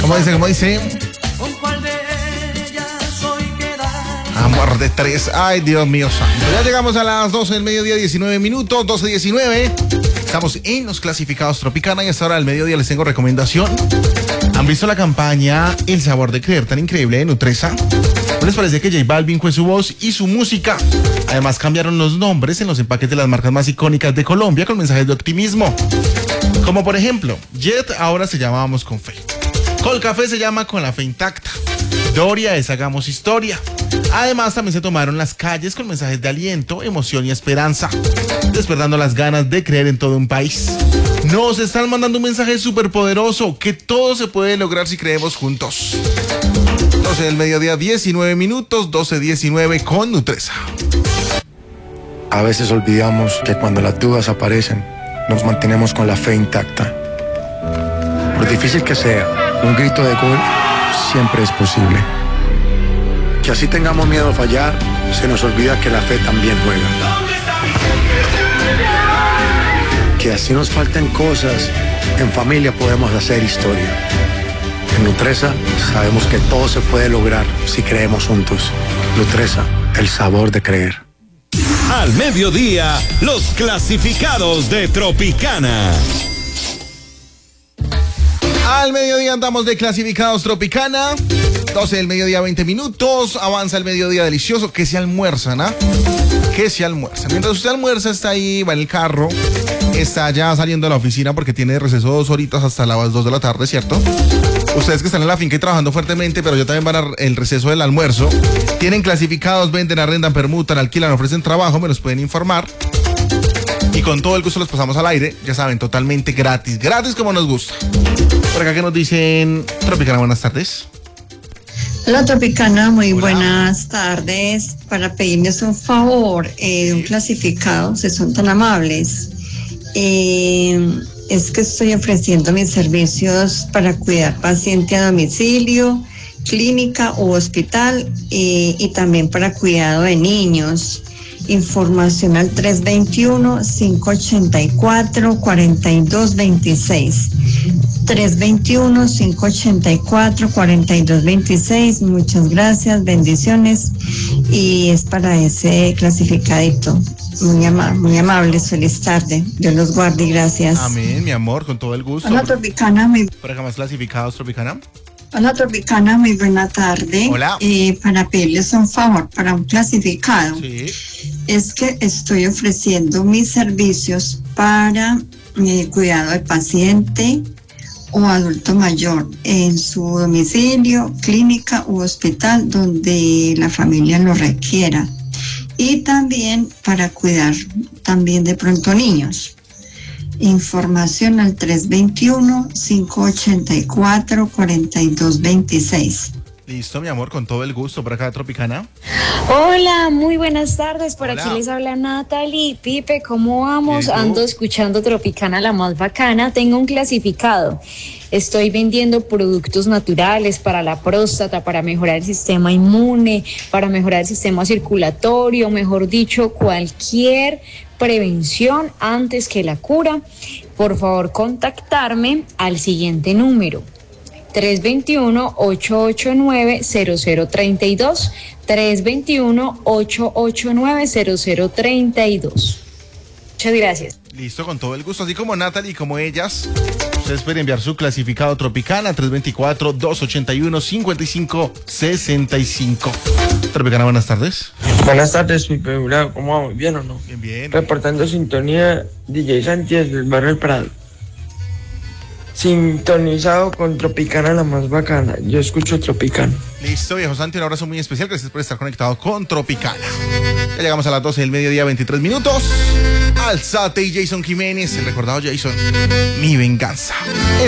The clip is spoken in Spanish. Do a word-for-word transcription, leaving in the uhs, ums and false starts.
¿Cómo dice? ¿Cómo dice? Amor de tres. Ay, Dios mío santo. Ya llegamos a las doce del mediodía, diecinueve minutos, doce diecinueve. Estamos en los clasificados Tropicana y a esta hora del mediodía les tengo recomendación. ¿Han visto la campaña El sabor de creer tan increíble de Nutresa? ¿No les parece que J Balvin fue su voz y su música? Además cambiaron los nombres en los empaques de las marcas más icónicas de Colombia con mensajes de optimismo. Como por ejemplo, Jet ahora se llama Vamos con Fe. Colcafé se llama Con la Fe Intacta. Doria es Hagamos Historia. Además también se tomaron las calles con mensajes de aliento, emoción y esperanza, despertando las ganas de creer en todo un país. Nos están mandando un mensaje súper poderoso, que todo se puede lograr si creemos juntos. doce del mediodía, diecinueve minutos, doce diecinueve con Nutresa. A veces olvidamos que cuando las dudas aparecen, nos mantenemos con la fe intacta. Por difícil que sea, un grito de gol siempre es posible. Que así tengamos miedo a fallar, se nos olvida que la fe también juega. Que así nos falten cosas, en familia podemos hacer historia. En Nutresa sabemos que todo se puede lograr si creemos juntos. Nutresa, el sabor de creer. Al mediodía, los clasificados de Tropicana. Al mediodía andamos de clasificados Tropicana. doce del mediodía, veinte minutos. Avanza el mediodía delicioso. Que se almuerzan, ¿ah? Que se almuerza. Mientras usted almuerza, está ahí, va en el carro, está ya saliendo de la oficina porque tiene receso dos horitas hasta las dos de la tarde, ¿cierto? Ustedes que están en la finca y trabajando fuertemente, pero ya también van al receso del almuerzo. Tienen clasificados, venden, arrendan, permutan, alquilan, ofrecen trabajo, me los pueden informar. Y con todo el gusto los pasamos al aire, ya saben, totalmente gratis, gratis como nos gusta. Por acá que nos dicen, Tropicana, buenas tardes. Hola Tropicana, muy Hola. Buenas tardes. Para pedirles un favor eh, de un clasificado, si son tan amables. Eh, es que estoy ofreciendo mis servicios para cuidar paciente a domicilio, clínica u hospital eh, y también para cuidado de niños. Información al tres veintiuno, cinco ochenta y cuatro, cuarenta y dos veintiséis. tres veintiuno, cinco ochenta y cuatro, cuarenta y dos veintiséis. Muchas gracias, bendiciones. Y es para ese clasificadito. Muy, ama- muy amable, feliz tarde. Dios los guarde y gracias. Amén, mi amor, con todo el gusto. Hola Tropicana, muy Por acá más clasificados Tropicana. Hola Tropicana, muy buena tarde. Hola. Eh, para pedirles un favor para un clasificado. Sí. Es que estoy ofreciendo mis servicios para eh, cuidado del paciente o adulto mayor en su domicilio, clínica u hospital donde la familia lo requiera. Y también para cuidar también de pronto niños. Información al tres veintiuno, cinco ochenta y cuatro, cuarenta y dos veintiséis. Listo, mi amor, con todo el gusto. Por acá Tropicana. Hola, muy buenas tardes. Por Hola. aquí les habla Natalie. Pipe, ¿cómo vamos? Bien, ¿tú? Ando escuchando Tropicana, la más bacana. Tengo un clasificado. Estoy vendiendo productos naturales para la próstata, para mejorar el sistema inmune, para mejorar el sistema circulatorio, mejor dicho, cualquier prevención antes que la cura. Por favor, contactarme al siguiente número. tres veintiuno, ocho ocho nueve, cero cero treinta y dos, tres veintiuno, ocho ocho nueve, cero cero treinta y dos. Muchas gracias. Listo, con todo el gusto. Así como Natalie y como ellas, ustedes pueden enviar su clasificado Tropicana tres veinticuatro, doscientos ochenta y uno, cincuenta y cinco sesenta y cinco. Tropicana, buenas tardes. Buenas tardes, Pipe. Hola, ¿cómo vamos? ¿Bien o no? Bien, bien. Reportando sintonía, D J Sánchez del barrio El Prado. Sintonizado con Tropicana, la más bacana. Yo escucho Tropicana. Listo, viejo Santi, un abrazo muy especial. Gracias por estar conectado con Tropicana. Ya llegamos a las doce del mediodía, veintitrés minutos. Alzate y Jason Jiménez, el recordado Jason. Mi venganza.